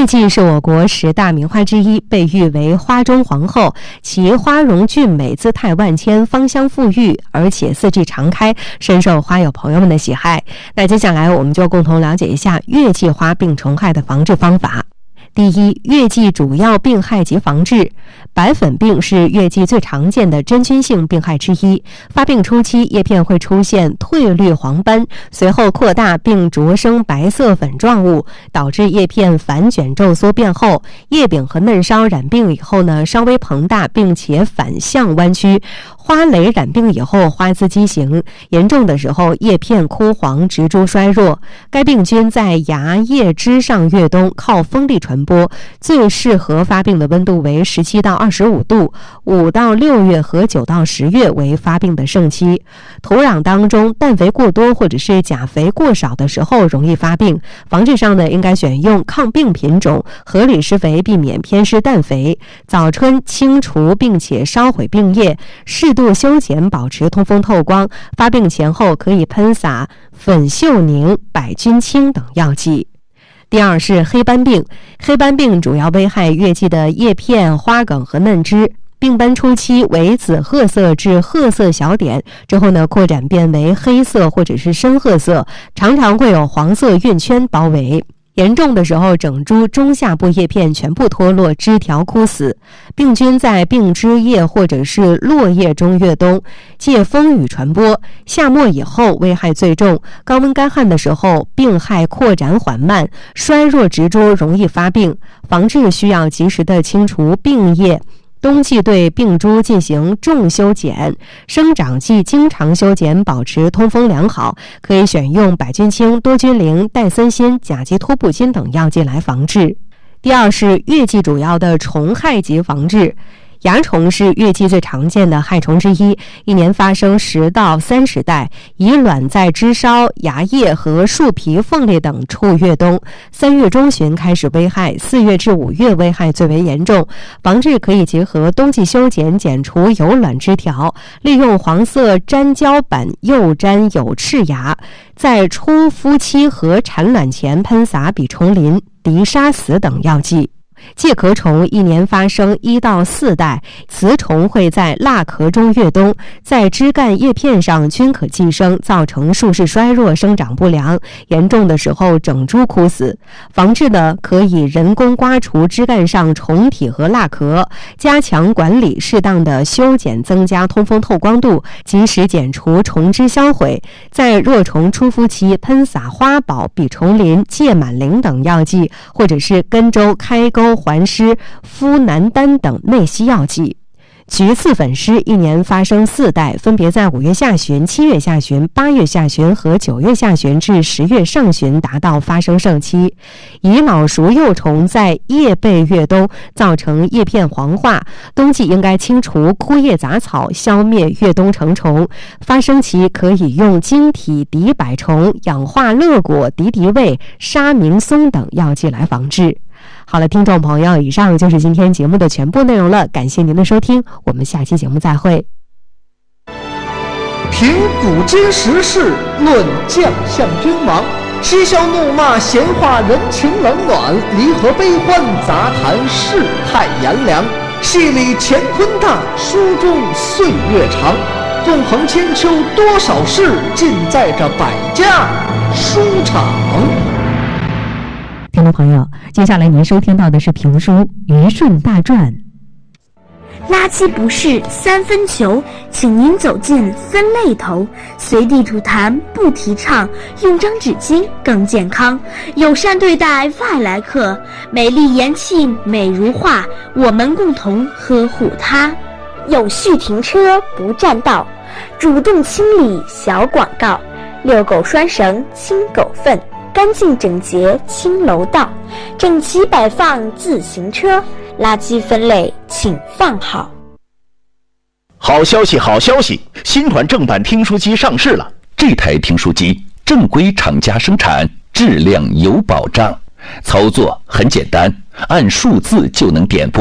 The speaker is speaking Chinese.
月季是我国10大名花之一，被誉为花中皇后，其花容俊美，姿态万千，芳香馥郁，而且四季常开，深受花友朋友们的喜爱。那接下来我们就共同了解一下月季花病虫害的防治方法。第一，月季主要病害及防治。白粉病是月季最常见的真菌性病害之一。发病初期，叶片会出现褪绿黄斑，随后扩大并着生白色粉状物，导致叶片反卷皱缩变厚。叶柄和嫩梢染病以后呢，稍微膨大，并且反向弯曲。花蕾染病以后，花姿畸形，严重的时候叶片枯黄，植株衰弱。该病菌在芽叶枝上越冬，靠风力传播，最适合发病的温度为17到25度，5到6月和9到10月为发病的盛期。土壤当中氮肥过多或者是钾肥过少的时候容易发病，防治上呢，应该选用抗病品种，合理施肥，避免偏施氮肥。早春清除并且烧毁病叶，适度修剪，保持通风透光。发病前后可以喷洒粉溴宁、百菌清等药剂。第二是黑斑病。黑斑病主要危害月季的叶片、花梗和嫩枝。病斑初期为紫褐色至褐色小点，之后呢扩展变为黑色或者是深褐色，常常会有黄色晕圈包围。严重的时候，整株中下部叶片全部脱落，枝条枯死。病菌在病枝叶或者是落叶中越冬，借风雨传播。夏末以后危害最重，高温干旱的时候病害扩展缓慢，衰弱植株容易发病。防治需要及时的清除病叶。冬季对病株进行重修剪，生长季经常修剪，保持通风良好。可以选用百菌清、多菌灵、戴森锌、甲基托布锌等药剂来防治。第二是月季主要的虫害及防治。蚜虫是月季最常见的害虫之一，一年发生10到30代，以卵在枝梢、芽叶和树皮缝类等处越冬。3月中旬开始危害，4月至5月危害最为严重。防治可以结合冬季修剪，剪除有卵枝条，利用黄色粘胶板诱粘有翅芽，在初孵期和产卵前喷洒吡虫林、敌沙死等药剂。介壳虫一年发生1到4代，雌虫会在蜡壳中越冬，在枝干叶片上均可寄生，造成树势衰弱、生长不良，严重的时候整株枯死。防治呢，可以人工刮除枝干上虫体和蜡壳，加强管理，适当的修剪，增加通风透光度，及时剪除虫枝销毁。在若虫初孵期喷洒花宝、吡虫林、芥满灵等药剂，或者是根周、开沟、环虱、呋南丹等内息药剂。菊刺粉虱一年发生4代，分别在5月下旬、7月下旬、8月下旬和9月下旬至10月上旬达到发生盛期。蚁老熟幼虫在叶背越冬，造成叶片黄化，冬季应该清除枯叶杂草，消灭越冬成虫。发生期可以用晶体敌百虫、氧化乐果、敌敌畏、沙明松等药剂来防治。好了，听众朋友，以上就是今天节目的全部内容了，感谢您的收听，我们下期节目再会。 评古今时事，论将相君王，嬉笑怒骂，闲话人情冷暖，离合悲欢，杂谈世态炎凉。戏里乾坤大，书中岁月长，纵横千秋多少事，尽在这百家书场。 听众朋友，接下来您收听到的是评书《虞舜大传》。 垃圾不是3分球，请您走进分类头，随地吐痰不提倡，用张纸巾更健康，友善对待外来客，美丽言庆美如画，我们共同呵护它。有序停车不占道，主动清理小广告，遛狗拴绳清狗粪，干净整洁清楼道，整齐摆放自行车，垃圾分类请放好。 好消息，好消息！新款正版听书机上市了。这台听书机正规厂家生产，质量有保障，操作很简单，按数字就能点播。